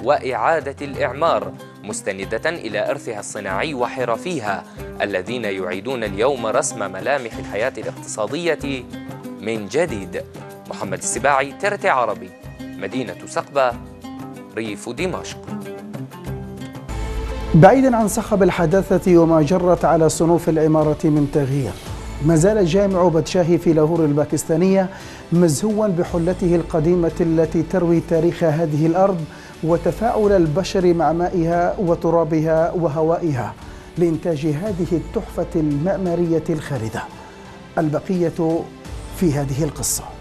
وإعادة الإعمار، مستندة إلى إرثها الصناعي وحرفيها الذين يعيدون اليوم رسم ملامح الحياة الاقتصادية من جديد. محمد السباعي، ترتي عربي، مدينة سقبة، ريف دمشق. بعيدا عن صخب الحداثة وما جرت على صنوف العمارة من تغيير، ما زال جامع بادشاهي في لاهور الباكستانية مزهوا بحلته القديمة التي تروي تاريخ هذه الأرض وتفاعل البشر مع مائها وترابها وهوائها لإنتاج هذه التحفة المعمارية الخالدة. البقية في هذه القصة.